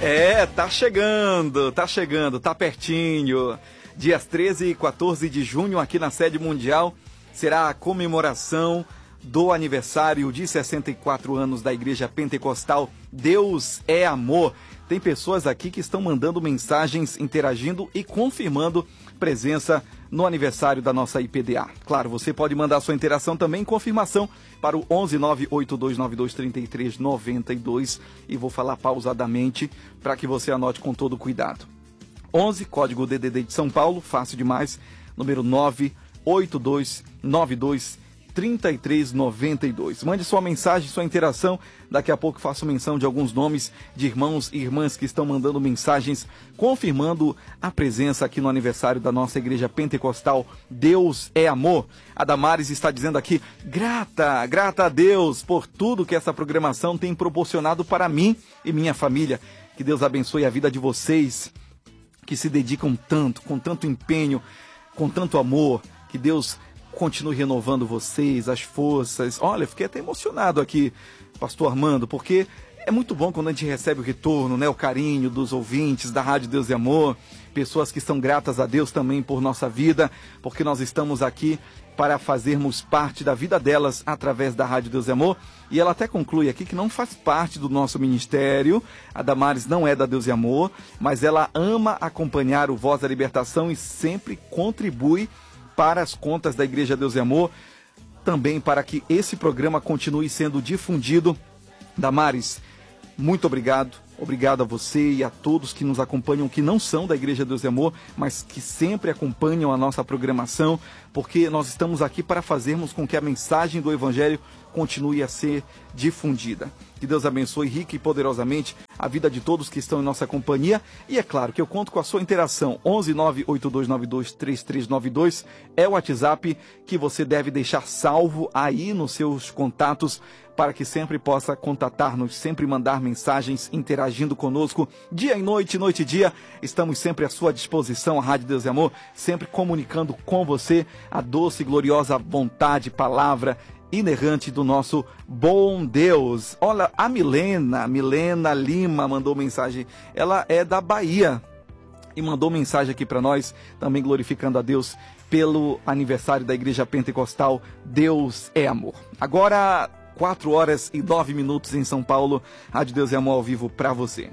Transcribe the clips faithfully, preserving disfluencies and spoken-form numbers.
É, tá chegando, tá chegando, tá pertinho. Dias treze e quatorze de junho, aqui na sede mundial, será a comemoração do aniversário de sessenta e quatro anos da Igreja Pentecostal Deus é Amor. Tem pessoas aqui que estão mandando mensagens, interagindo e confirmando presença no aniversário da nossa I P D A. Claro, você pode mandar sua interação também, confirmação, para o onze nove oito dois nove dois três três nove dois e vou falar pausadamente para que você anote com todo cuidado. onze, código D D D de São Paulo, fácil demais, número nove oito dois nove dois três três nove dois. Mande sua mensagem, sua interação. Daqui a pouco faço menção de alguns nomes de irmãos e irmãs que estão mandando mensagens confirmando a presença aqui no aniversário da nossa Igreja Pentecostal Deus é Amor. A Damares está dizendo aqui, grata, grata a Deus por tudo que essa programação tem proporcionado para mim e minha família. Que Deus abençoe a vida de vocês que se dedicam tanto, com tanto empenho, com tanto amor. Que Deus continue renovando vocês, as forças. Olha, fiquei até emocionado aqui, pastor Armando, porque é muito bom quando a gente recebe o retorno, né, o carinho dos ouvintes da Rádio Deus e Amor, pessoas que estão gratas a Deus também por nossa vida, porque nós estamos aqui para fazermos parte da vida delas através da Rádio Deus e Amor. E ela até conclui aqui que não faz parte do nosso ministério, a Damares não é da Deus e Amor, mas ela ama acompanhar o Voz da Libertação e sempre contribui para as contas da Igreja Deus e Amor, também para que esse programa continue sendo difundido. Damares, muito obrigado. Obrigado a você e a todos que nos acompanham, que não são da Igreja Deus e Amor, mas que sempre acompanham a nossa programação, porque nós estamos aqui para fazermos com que a mensagem do Evangelho continue a ser difundida. Que Deus abençoe rica e poderosamente a vida de todos que estão em nossa companhia. E é claro que eu conto com a sua interação. onze nove oito dois nove dois três três nove dois é o WhatsApp que você deve deixar salvo aí nos seus contatos, para que sempre possa contatar-nos, sempre mandar mensagens, interagindo conosco, dia e noite, noite e dia. Estamos sempre à sua disposição, a Rádio Deus e Amor, sempre comunicando com você a doce e gloriosa vontade, palavra inerrante do nosso bom Deus. Olha, a Milena, Milena Lima mandou mensagem. Ela é da Bahia e mandou mensagem aqui para nós, também glorificando a Deus pelo aniversário da Igreja Pentecostal Deus é Amor. Agora, quatro horas e nove minutos em São Paulo. Rádio Deus e Amor ao vivo para você.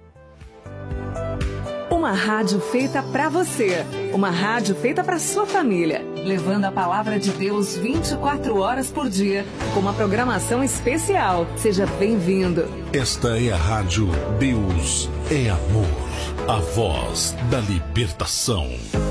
Uma rádio feita para você. Uma rádio feita para sua família. Levando a palavra de Deus vinte e quatro horas por dia. Com uma programação especial. Seja bem-vindo. Esta é a Rádio Deus é Amor. A voz da libertação.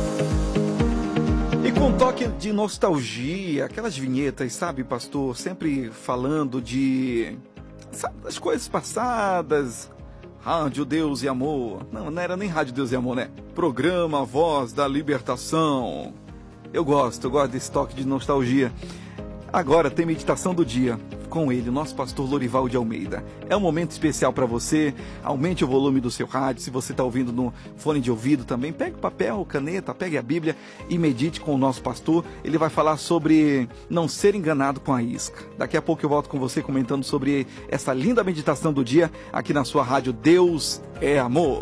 E com um toque de nostalgia, aquelas vinhetas, sabe, pastor? Sempre falando de, sabe, das coisas passadas. Rádio Deus e Amor. Não, não era nem Rádio Deus e Amor, né? Programa Voz da Libertação. Eu gosto, eu gosto desse toque de nostalgia. Agora tem meditação do dia com ele, o nosso pastor Lorival de Almeida. É um momento especial para você. Aumente o volume do seu rádio. Se você está ouvindo no fone de ouvido também, pegue papel, caneta, pegue a Bíblia e medite com o nosso pastor. Ele vai falar sobre não ser enganado com a isca. Daqui a pouco eu volto com você comentando sobre essa linda meditação do dia aqui na sua rádio Deus é Amor.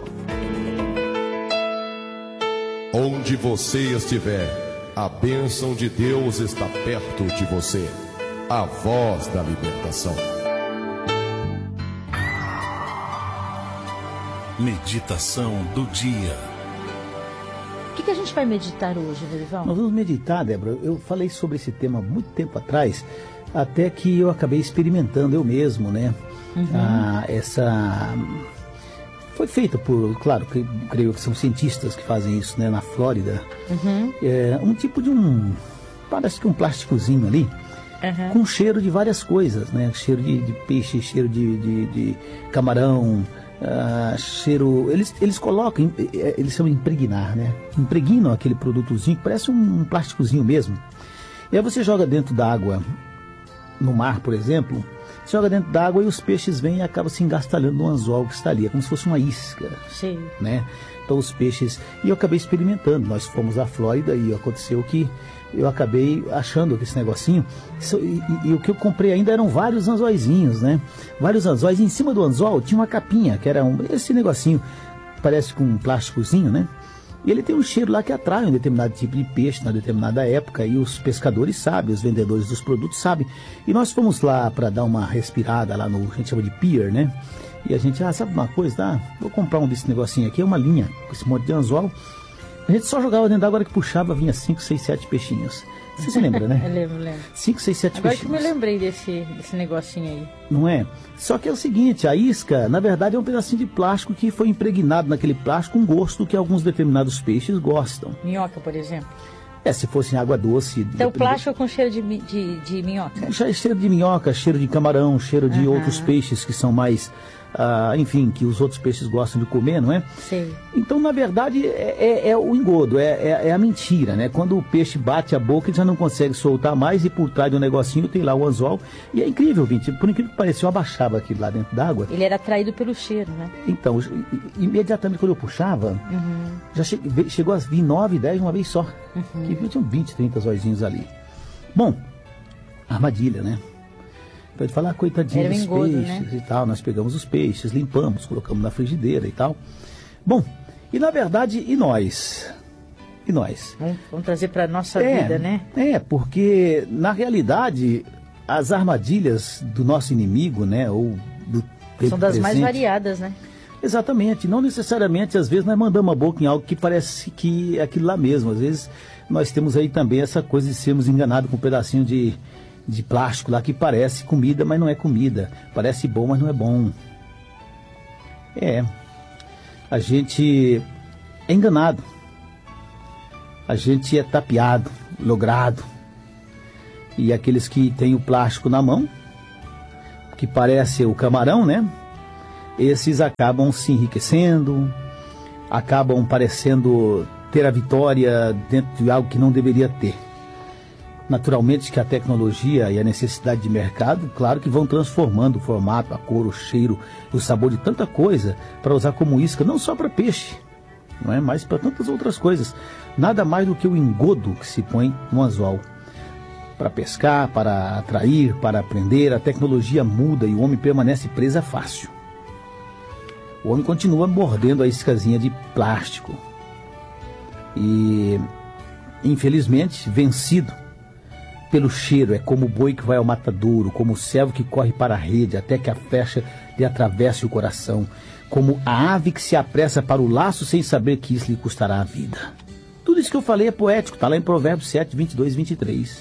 Onde você estiver, a bênção de Deus está perto de você. A voz da libertação. Meditação do dia. O que, que a gente vai meditar hoje, Lorival? Nós vamos meditar, Débora. Eu falei sobre esse tema há muito tempo atrás, até que eu acabei experimentando eu mesmo, né? Uhum. Ah, essa... Foi feita por, claro, creio que são cientistas que fazem isso, né? Na Flórida. Uhum. É um tipo de um... Parece que um plásticozinho ali. Uhum. Com cheiro de várias coisas, né? Cheiro de, de peixe, cheiro de, de, de camarão, uh, cheiro... Eles, eles colocam, eles são impregnar, né? Impregnam aquele produtozinho que parece um, um plásticozinho mesmo. E aí você joga dentro da água, no mar, por exemplo, você joga dentro da água e os peixes vêm e acabam se engastalhando no anzol que está ali. É como se fosse uma isca, sim, né? Então os peixes... E eu acabei experimentando. Nós fomos à Flórida e aconteceu que eu acabei achando esse negocinho, isso, e, e, e o que eu comprei ainda eram vários anzóizinhos, né? Vários anzóis, e em cima do anzol tinha uma capinha, que era um, esse negocinho, parece com um plásticozinho, né? E ele tem um cheiro lá que atrai um determinado tipo de peixe, na determinada época, e os pescadores sabem, os vendedores dos produtos sabem. E nós fomos lá para dar uma respirada lá no, a gente chama de pier, né? E a gente, ah, sabe uma coisa, tá? Vou comprar um desse negocinho aqui, é uma linha, com esse monte de anzol. A gente só jogava dentro d'água, hora que puxava, vinha cinco, seis, sete peixinhos. Você se lembra, né? Eu lembro, lembro. cinco, seis, sete Agora peixinhos. que eu me lembrei desse, desse negocinho aí. Não é? Só que é o seguinte, a isca, na verdade, é um pedacinho de plástico que foi impregnado naquele plástico um gosto que alguns determinados peixes gostam. Minhoca, por exemplo. É, se fosse em água doce... Então, plástico com cheiro de, mi- de, de minhoca. Cheiro de minhoca, cheiro de camarão, cheiro de Aham. outros peixes que são mais... ah, enfim, que os outros peixes gostam de comer, não é? Sei. Então, na verdade, é, é- é o engodo, é, é- é a mentira, né? Quando o peixe bate a boca, ele já não consegue soltar mais e por trás do negocinho tem lá o anzol. E é incrível, Vinte, por incrível que pareça, eu abaixava aquilo lá dentro d'água. Ele era atraído pelo cheiro, né? Então, i- imediatamente quando eu puxava, já che- ve- chegou a vir nove, dez de uma vez só. Que tinham vinte, trinta zóizinhos ali. Bom, armadilha, né? Pode falar, coitadinho Era um dos engodo, peixes né? e tal. Nós pegamos os peixes, limpamos, colocamos na frigideira e tal. Bom, e na verdade, e nós? E nós? Vamos, vamos trazer para nossa É, vida, né? É, porque na realidade, as armadilhas do nosso inimigo, né? Ou do tempo São das mais presente, variadas, né? exatamente, não necessariamente, às vezes nós mandamos a boca em algo que parece que é aquilo lá mesmo. Às vezes nós temos aí também essa coisa de sermos enganados com um pedacinho de, de plástico lá que parece comida, mas não é comida. Parece bom, mas não é bom. É, a gente é enganado. A gente é tapeado, logrado. E aqueles que têm o plástico na mão, que parece o camarão, né? Esses acabam se enriquecendo, acabam parecendo ter a vitória dentro de algo que não deveria ter. Naturalmente que a tecnologia e a necessidade de mercado, claro que vão transformando o formato, a cor, o cheiro, o sabor de tanta coisa para usar como isca, não só para peixe, não é, mas para tantas outras coisas. Nada mais do que o engodo que se põe no anzol. Para pescar, para atrair, para prender, a tecnologia muda e o homem permanece presa fácil. O homem continua mordendo a iscazinha de plástico. E, infelizmente, vencido pelo cheiro, é como o boi que vai ao matadouro, como o servo que corre para a rede até que a flecha lhe atravesse o coração, como a ave que se apressa para o laço sem saber que isso lhe custará a vida. Tudo isso que eu falei é poético, está lá em Provérbios sete, vinte e dois e vinte e três.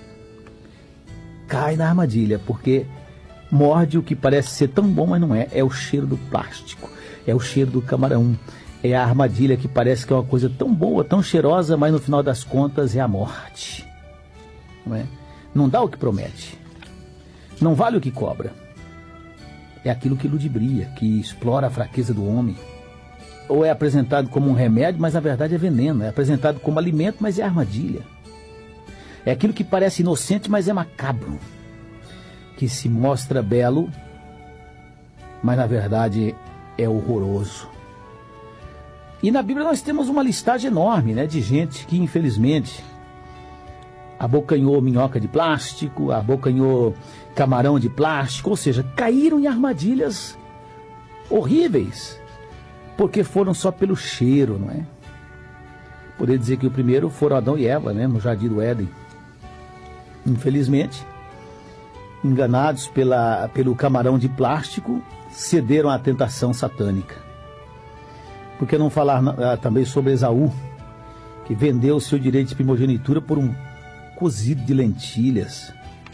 Cai na armadilha, porque morde o que parece ser tão bom, mas não é. É o cheiro do plástico, é o cheiro do camarão, é a armadilha que parece que é uma coisa tão boa, tão cheirosa, mas no final das contas é a morte. Não é? Não dá o que promete, não vale o que cobra. É aquilo que ludibria, que explora a fraqueza do homem. Ou é apresentado como um remédio, mas na verdade é veneno. É apresentado como alimento, mas é armadilha. É aquilo que parece inocente, mas é macabro. Que se mostra belo, mas na verdade é horroroso. E na Bíblia nós temos uma listagem enorme, né, de gente que infelizmente abocanhou minhoca de plástico, abocanhou camarão de plástico, ou seja, caíram em armadilhas horríveis, porque foram só pelo cheiro, não é? Poderia dizer que o primeiro foram Adão e Eva, né, no Jardim do Éden. Infelizmente, enganados pela, pelo camarão de plástico, cederam à tentação satânica. Por que não falar ah, também sobre Esaú, que vendeu o seu direito de primogenitura por um cozido de lentilhas?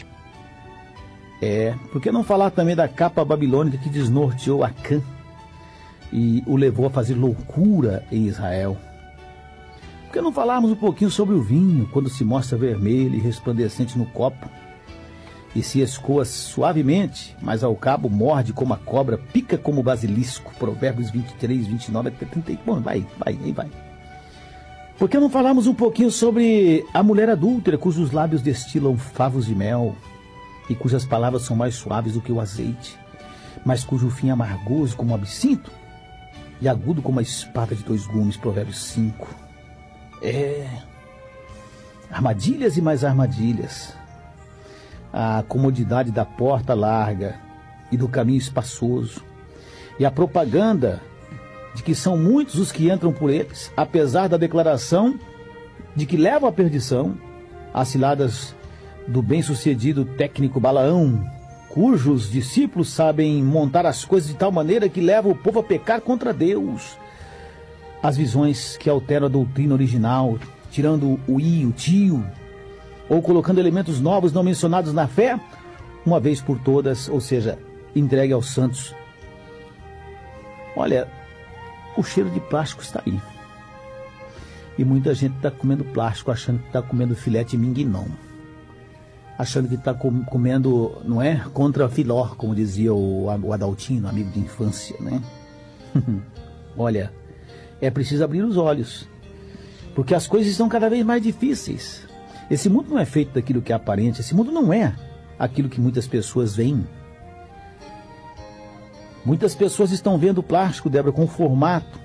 É, por que não falar também da capa babilônica que desnorteou Acã e o levou a fazer loucura em Israel? Por que não falarmos um pouquinho sobre o vinho, quando se mostra vermelho e resplandecente no copo, e se escoa suavemente, mas ao cabo morde como a cobra, pica como o basilisco? Provérbios vinte e três, vinte e nove até trinta. Bom, vai, vai, aí vai. Por que não falarmos um pouquinho sobre a mulher adúltera, cujos lábios destilam favos de mel, e cujas palavras são mais suaves do que o azeite, mas cujo fim é amargoso como o absinto, e agudo como a espada de dois gumes? Provérbios cinco. É, Armadilhas e mais armadilhas. A comodidade da porta larga e do caminho espaçoso. E a propaganda de que são muitos os que entram por eles, apesar da declaração de que levam à perdição. As ciladas do bem-sucedido técnico Balaão, cujos discípulos sabem montar as coisas de tal maneira que levam o povo a pecar contra Deus. As visões que alteram a doutrina original, tirando o i, o tio, ou colocando elementos novos não mencionados na fé, uma vez por todas, ou seja, entregue aos santos. Olha, o cheiro de plástico está aí. E muita gente está comendo plástico, achando que está comendo filete mingnon. Achando que está comendo, não é? Contra filó, como dizia o Adaltino, amigo de infância, né? Olha, é preciso abrir os olhos, porque as coisas estão cada vez mais difíceis. Esse mundo não é feito daquilo que é aparente, esse mundo não é aquilo que muitas pessoas veem. Muitas pessoas estão vendo o plástico, Débora, com o formato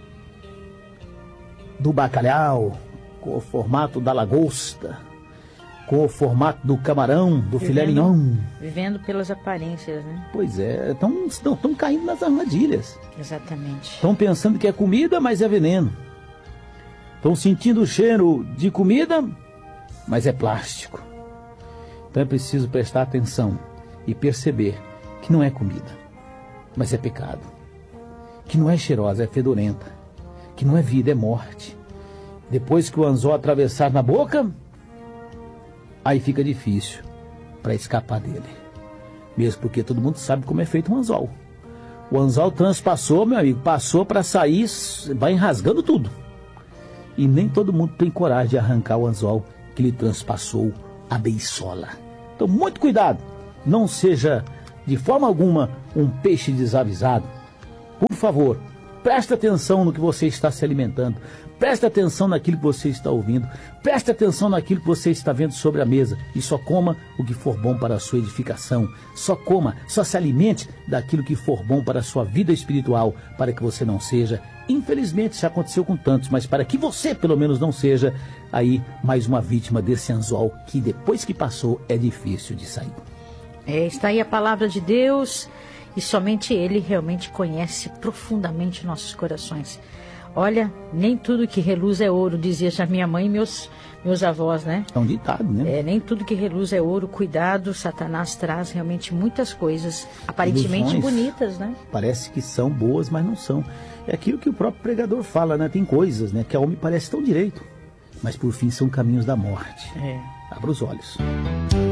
do bacalhau, com o formato da lagosta, com o formato do camarão, do filé mignon. Vivendo pelas aparências, né? Pois é, estão caindo nas armadilhas. Exatamente. Estão pensando que é comida, mas é veneno. Estão sentindo o cheiro de comida, mas é plástico. Então é preciso prestar atenção e perceber que não é comida, mas é pecado. Que não é cheirosa, é fedorenta. Que não é vida, é morte. Depois que o anzol atravessar na boca, aí fica difícil para escapar dele. Mesmo porque todo mundo sabe como é feito um anzol. O anzol transpassou, meu amigo, passou para sair, vai rasgando tudo. E nem todo mundo tem coragem de arrancar o anzol que lhe transpassou a beisola. Então, muito cuidado. Não seja, de forma alguma, um peixe desavisado. Por favor, preste atenção no que você está se alimentando. Preste atenção naquilo que você está ouvindo. Preste atenção naquilo que você está vendo sobre a mesa. E só coma o que for bom para a sua edificação. Só coma, só se alimente daquilo que for bom para a sua vida espiritual, para que você não seja, infelizmente já aconteceu com tantos, mas para que você pelo menos não seja aí mais uma vítima desse anzol que depois que passou é difícil de sair. É, está aí a palavra de Deus e somente Ele realmente conhece profundamente nossos corações. Olha, nem tudo que reluz é ouro, dizia já minha mãe e meus, meus avós, né? É um ditado, né? É, nem tudo que reluz é ouro. Cuidado, Satanás traz realmente muitas coisas aparentemente Ilusões, bonitas, né? Parece que são boas, mas não são. É aquilo que o próprio pregador fala, né? Tem coisas, né, que ao homem parece tão direito, mas por fim são caminhos da morte. É. Abra os olhos.